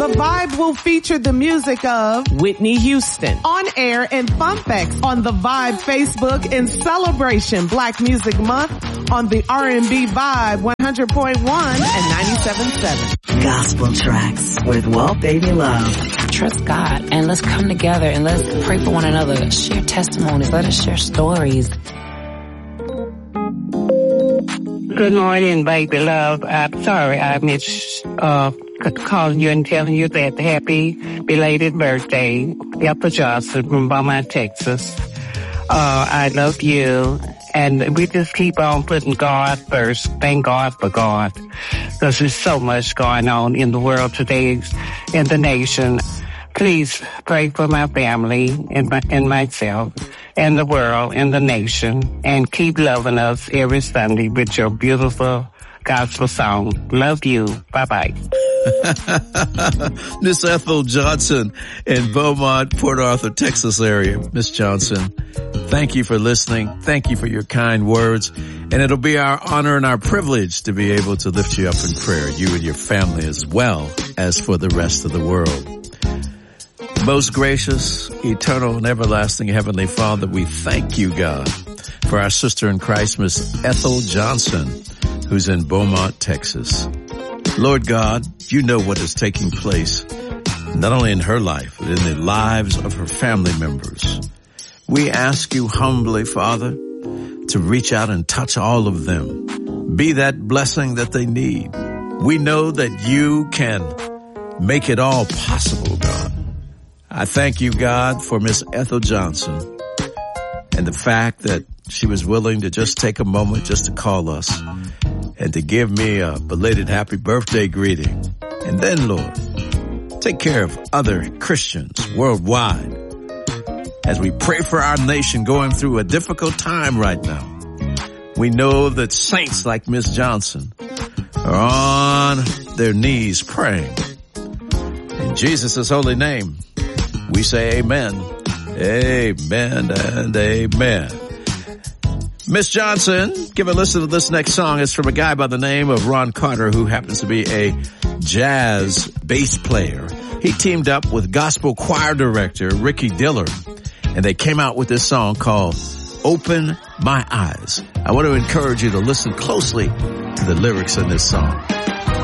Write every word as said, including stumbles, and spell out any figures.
The Vibe will feature the music of Whitney Houston on air and Fumpex on the Vibe Facebook in celebration Black Music Month on the R and B Vibe one hundred point one and ninety-seven point seven. Gospel tracks with Walt Baby Love. Trust God and let's come together and let's pray for one another. Share testimonies. Let us share stories. Good morning, baby love. I'm sorry I missed uh, calling you and telling you that happy belated birthday, Ethel Johnson from Beaumont, Texas. Uh, I love you. And we just keep on putting God first. Thank God for God. Because there's so much going on in the world today, in the nation. Please pray for my family and, my, and myself and the world and the nation. And keep loving us every Sunday with your beautiful gospel song. Love you. Bye-bye. Miss Ethel Johnson in Beaumont, Port Arthur, Texas area. Miss Johnson, thank you for listening. Thank you for your kind words. And it'll be our honor and our privilege to be able to lift you up in prayer, you and your family as well as for the rest of the world. Most gracious, eternal, and everlasting Heavenly Father, we thank you, God, for our sister in Christ, Miss Ethel Johnson, who's in Beaumont, Texas. Lord God, you know what is taking place, not only in her life, but in the lives of her family members. We ask you humbly, Father, to reach out and touch all of them. Be that blessing that they need. We know that you can make it all possible, God. I thank you, God, for Miss Ethel Johnson and the fact that she was willing to just take a moment just to call us and to give me a belated happy birthday greeting. And then, Lord, take care of other Christians worldwide as we pray for our nation going through a difficult time right now. We know that saints like Miss Johnson are on their knees praying. In Jesus' holy name, we say amen, amen, and amen. Miss Johnson, give a listen to this next song. It's from a guy by the name of Ron Carter, who happens to be a jazz bass player. He teamed up with gospel choir director Ricky Diller, and they came out with this song called Open My Eyes. I want to encourage you to listen closely to the lyrics in this song.